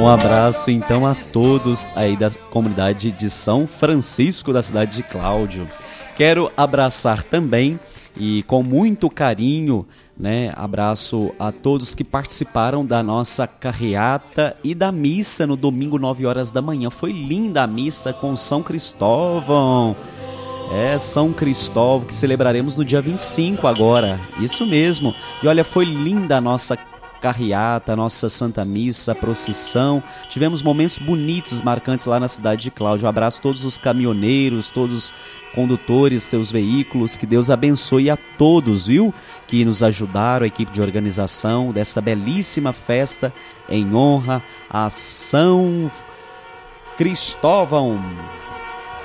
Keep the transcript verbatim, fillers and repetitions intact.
Um abraço então a todos aí da comunidade de São Francisco da cidade de Cláudio. Quero abraçar também e com muito carinho, né, abraço a todos que participaram da nossa carreata e da missa no domingo, nove horas da manhã. Foi linda a missa com São Cristóvão. É, São Cristóvão, que celebraremos no dia vinte e cinco agora. Isso mesmo. E olha, foi linda a nossa carreata, a nossa Santa Missa, a procissão. Tivemos momentos bonitos, marcantes lá na cidade de Cláudio. Um abraço a todos os caminhoneiros, todos os condutores, seus veículos. Que Deus abençoe a todos, viu? Que nos ajudaram, a equipe de organização dessa belíssima festa em honra a São Cristóvão.